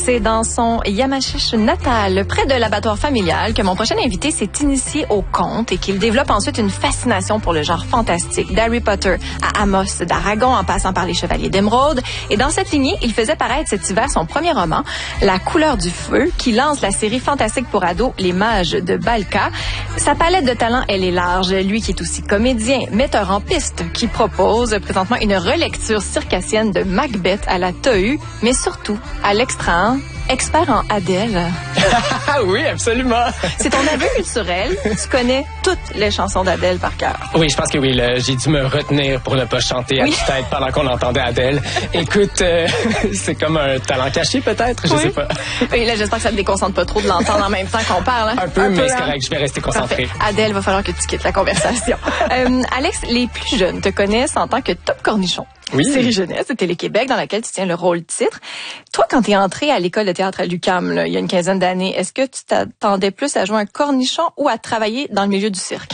C'est dans son Yamachiche natal, près de l'abattoir familial, que mon prochain invité s'est initié au conte et qu'il développe ensuite une fascination pour le genre fantastique, d'Harry Potter à Amos d'Aragon en passant par les Chevaliers d'Émeraude. Et dans cette lignée, il faisait paraître cet hiver son premier roman, La couleur du feu, qui lance la série fantastique pour ados Les Mages de Balka. Sa palette de talents, elle est large. Lui qui est aussi comédien, metteur en piste, qui propose présentement une relecture circassienne de Macbeth à la TAU, mais surtout à l'extra, expert en Adèle. Oui, absolument. C'est ton aveu culturel. Tu connais toutes les chansons d'Adèle par cœur. Oui, je pense que oui. Là, j'ai dû me retenir pour ne pas chanter à tue-tête pendant qu'on entendait Adèle. Écoute, c'est comme un talent caché peut-être, je sais pas. Et là, j'espère que ça te déconcentre pas trop de l'entendre en même temps qu'on parle. Hein? Un peu, mais c'est correct. Je vais rester concentré. Parfait. Adèle, va falloir que tu quittes la conversation. Alex, les plus jeunes te connaissent en tant que Top Cornichon. Oui. Série jeunesse de Télé-Québec dans laquelle tu tiens le rôle titre. Toi, quand tu es entré à l'école de théâtre à l'UQAM, il y a une quinzaine d'années, est-ce que tu t'attendais plus à jouer un cornichon ou à travailler dans le milieu du cirque?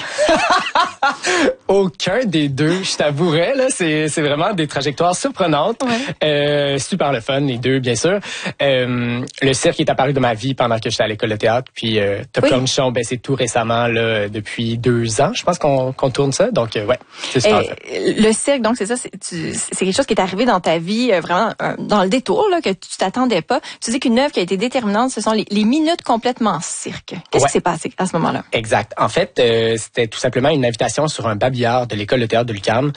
Aucun des deux, je t'avouerais. Là, c'est vraiment des trajectoires surprenantes. Ouais. Super le fun, les deux, bien sûr. Le cirque est apparu dans ma vie pendant que j'étais à l'école de théâtre. Puis Top Cornichon, ben, c'est tout récemment, là, depuis 2 ans, je pense qu'on tourne ça. Donc, ouais, c'est super. Le cirque, donc, c'est ça, c'est quelque chose qui est arrivé dans ta vie, vraiment dans le détour, là, que tu t'attendais pas. Tu dis qu'une œuvre qui a été déterminante, ce sont les minutes complètement cirque. Qu'est-ce qui s'est passé à ce moment-là? Exact. En fait, c'était tout simplement une invitation sur un babillard de l'école de théâtre de l'UQAM.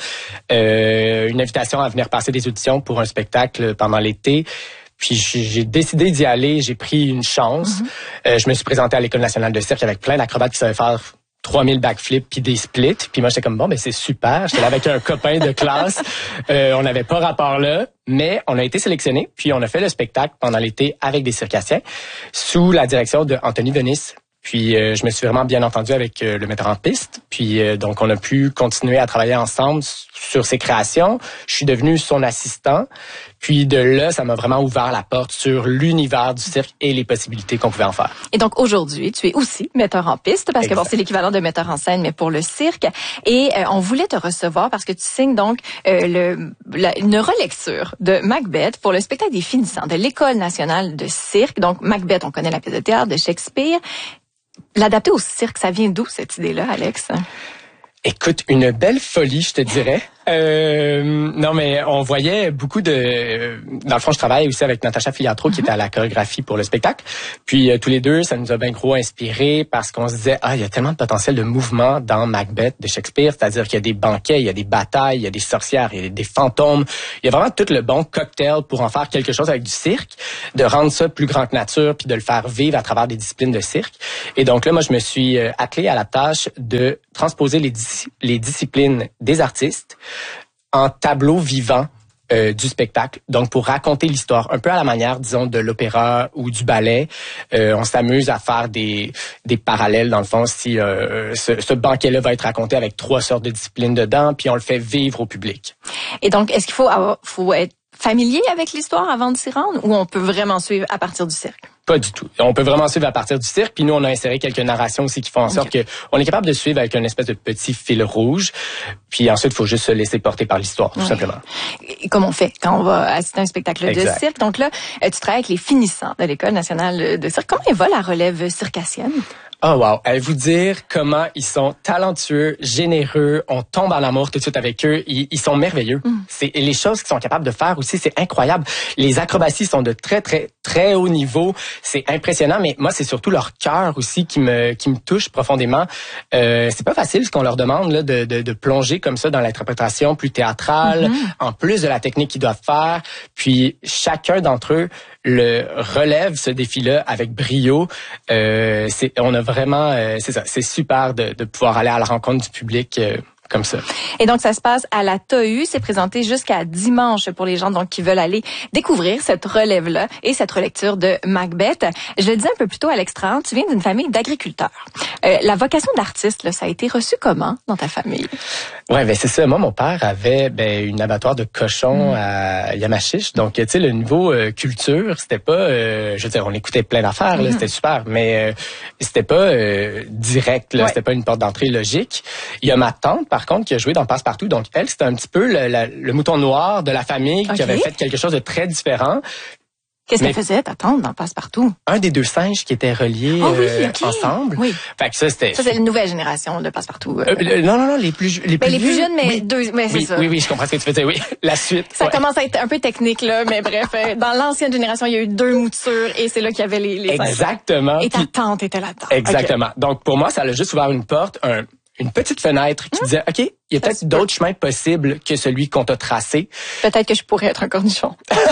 Une invitation à venir passer des auditions pour un spectacle pendant l'été. Puis j'ai décidé d'y aller, j'ai pris une chance. Je me suis présenté à l'École nationale de cirque avec plein d'acrobates qui savaient faire 3000 backflips puis des splits. Puis moi, j'étais comme, bon, ben c'est super. J'étais là avec un copain de classe. On n'avait pas rapport là, mais on a été sélectionnés. Puis on a fait le spectacle pendant l'été avec des circassiens sous la direction de Anthony Denis. Puis je me suis vraiment bien entendu avec le metteur en piste. Puis donc on a pu continuer à travailler ensemble sur ses créations. Je suis devenu son assistant. Puis de là, ça m'a vraiment ouvert la porte sur l'univers du cirque et les possibilités qu'on pouvait en faire. Et donc aujourd'hui, tu es aussi metteur en piste parce que bon, c'est l'équivalent de metteur en scène mais pour le cirque. Et on voulait te recevoir parce que tu signes donc une relecture de Macbeth pour le spectacle des finissants de l'École nationale de cirque. Donc Macbeth, on connaît la pièce de théâtre de Shakespeare. L'adapter au cirque, ça vient d'où cette idée-là, Alex? Écoute, une belle folie, je te dirais. Non, mais on voyait beaucoup de... Dans le fond, je travaille aussi avec Natacha Filiatro, qui était à la chorégraphie pour le spectacle. Puis tous les deux, ça nous a bien gros inspiré parce qu'on se disait, il y a tellement de potentiel de mouvement dans Macbeth de Shakespeare, c'est-à-dire qu'il y a des banquets, il y a des batailles, il y a des sorcières, il y a des fantômes. Il y a vraiment tout le bon cocktail pour en faire quelque chose avec du cirque, de rendre ça plus grand que nature, puis de le faire vivre à travers des disciplines de cirque. Et donc là, moi, je me suis attelé à la tâche de transposer les disciplines des artistes en tableau vivant du spectacle. Donc, pour raconter l'histoire, un peu à la manière, disons, de l'opéra ou du ballet, on s'amuse à faire des parallèles, dans le fond, si ce banquet-là va être raconté avec 3 sortes de disciplines dedans, puis on le fait vivre au public. Et donc, est-ce qu'il faut être familier avec l'histoire avant de s'y rendre ou on peut vraiment suivre à partir du cirque? Pas du tout. On peut vraiment suivre à partir du cirque. Puis nous, on a inséré quelques narrations aussi qui font en sorte que on est capable de suivre avec une espèce de petit fil rouge. Puis ensuite, il faut juste se laisser porter par l'histoire, tout simplement. Et comme on fait quand on va assister à un spectacle de cirque. Donc là, tu travailles avec les finissants de l'École nationale de cirque. Comment va la relève circassienne? Oh wow, allez-vous dire comment ils sont talentueux, généreux, on tombe en amour tout de suite avec eux, ils sont merveilleux. C'est les choses qu'ils sont capables de faire aussi, c'est incroyable. Les acrobaties sont de très très très haut niveau, c'est impressionnant, mais moi c'est surtout leur cœur aussi qui me touche profondément. C'est pas facile ce qu'on leur demande là de plonger comme ça dans l'interprétation plus théâtrale, en plus de la technique qu'ils doivent faire, puis chacun d'entre eux le relève ce défi-là avec brio. On a vraiment, c'est ça, c'est super de pouvoir aller à la rencontre du public comme ça. Et donc, ça se passe à la TAU. C'est présenté jusqu'à dimanche pour les gens donc qui veulent aller découvrir cette relève-là et cette relecture de Macbeth. Je le disais un peu plus tôt à l'extra, tu viens d'une famille d'agriculteurs. La vocation d'artiste, là, ça a été reçu comment dans ta famille? Ouais, ben c'est ça. Moi, mon père avait une abattoir de cochons à Yamachiche. Donc, tu sais, le niveau culture, c'était pas, je veux dire, on écoutait plein d'affaires, là, c'était super, mais c'était pas direct, là, c'était pas une porte d'entrée logique. Il y a ma tante, par contre, qui a joué dans Passe-Partout. Donc, elle, c'était un petit peu le mouton noir de la famille qui avait fait quelque chose de très différent. Qu'est-ce qu'elle faisait, ta tante, dans Passe-Partout? Un des deux singes qui étaient reliés ensemble. Oui. Fait que ça, c'était... Ça, c'est la nouvelle génération de Passe-Partout. Non, les plus les plus jeunes, mais c'est ça. Oui, je comprends ce que tu faisais, oui. La suite. Ça commence à être un peu technique, là, mais bref, dans l'ancienne génération, il y a eu 2 moutures et c'est là qu'il y avait les Exactement. Et ta tante était là-dedans. Exactement. Okay. Donc, pour moi, ça a juste ouvert une porte, une petite fenêtre qui disait, OK, il y a peut-être d'autres chemins possibles que celui qu'on t'a tracé. Peut-être que je pourrais être un cornichon.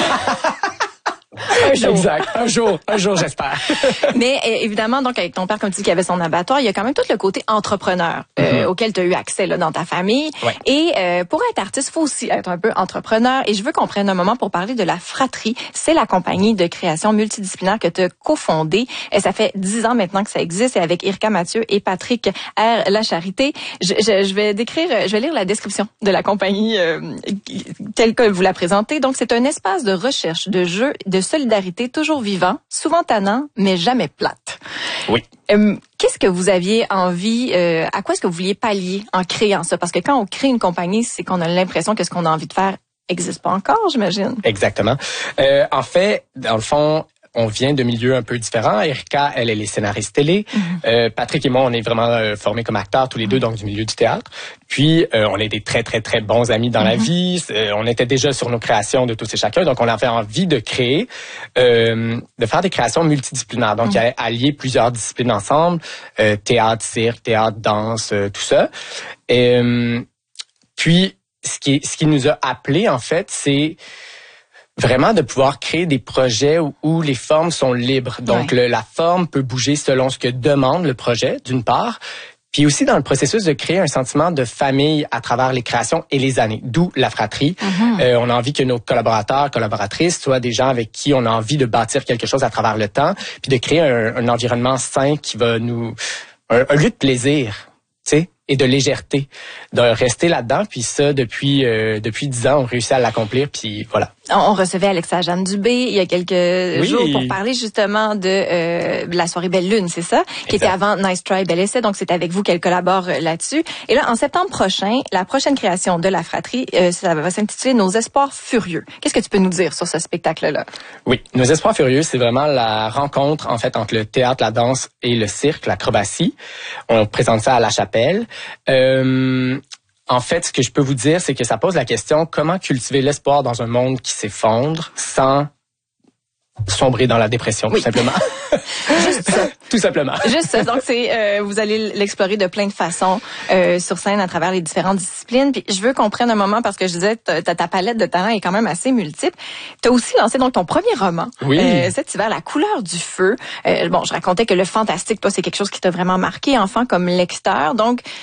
Un jour. Exact. Un jour, j'espère. Mais évidemment, donc avec ton père, comme tu dis, qui avait son abattoir, il y a quand même tout le côté entrepreneur auquel tu as eu accès là, dans ta famille. Ouais. Et pour être artiste, il faut aussi être un peu entrepreneur. Et je veux qu'on prenne un moment pour parler de La Fratrie. C'est la compagnie de création multidisciplinaire que tu as cofondée. Et ça fait 10 ans maintenant que ça existe. Et avec Erika Mathieu et Patrick R. Lacharité. Je vais lire la description de la compagnie telle que vous la présentez. Donc, c'est un espace de recherche, de jeu, de solidarité toujours vivant, souvent tannant, mais jamais plate. Oui. Qu'est-ce que vous aviez envie, à quoi est-ce que vous vouliez pallier en créant ça? Parce que quand on crée une compagnie, c'est qu'on a l'impression que ce qu'on a envie de faire n'existe pas encore, j'imagine. Exactement. En fait, dans le fond, on vient de milieux un peu différents. Erika, elle est scénariste télé. Patrick et moi, on est vraiment formés comme acteurs tous les deux, donc du milieu du théâtre. Puis, on est des très, très, très bons amis dans la vie. On était déjà sur nos créations de tous et chacun. Donc, on avait envie de créer, de faire des créations multidisciplinaires. Donc, il y a allié plusieurs disciplines ensemble. Théâtre, cirque, théâtre, danse, tout ça. Puis, ce qui nous a appelés, en fait, c'est vraiment de pouvoir créer des projets où les formes sont libres. Donc, la forme peut bouger selon ce que demande le projet, d'une part. Puis aussi dans le processus de créer un sentiment de famille à travers les créations et les années, d'où La Fratrie. On a envie que nos collaborateurs, collaboratrices soient des gens avec qui on a envie de bâtir quelque chose à travers le temps, puis de créer un environnement sain qui va un lieu de plaisir, tu sais, et de légèreté, de rester là-dedans. Puis ça, depuis 10 ans, on réussit à l'accomplir, puis voilà. On recevait Alexa Jeanne Dubé il y a quelques jours pour parler justement de la soirée Belle Lune, c'est ça? Qui était avant Nice Try, Bel Essai. Donc, c'est avec vous qu'elle collabore là-dessus. Et là, en septembre prochain, la prochaine création de La Fratrie, ça va s'intituler Nos Espoirs Furieux. Qu'est-ce que tu peux nous dire sur ce spectacle-là? Oui, Nos Espoirs Furieux, c'est vraiment la rencontre, en fait, entre le théâtre, la danse et le cirque, l'acrobatie. On présente ça à La Chapelle. En fait, ce que je peux vous dire, c'est que ça pose la question comment cultiver l'espoir dans un monde qui s'effondre sans sombrer dans la dépression, tout simplement. Juste ça. Tout simplement. Juste ça. Donc, vous allez l'explorer de plein de façons sur scène à travers les différentes disciplines. Puis, je veux qu'on prenne un moment parce que je disais, ta palette de talents est quand même assez multiple. Tu as aussi lancé donc ton premier roman cet hiver, La couleur du feu. Je racontais que le fantastique, toi, c'est quelque chose qui t'a vraiment marqué, enfant comme lecteur. Donc,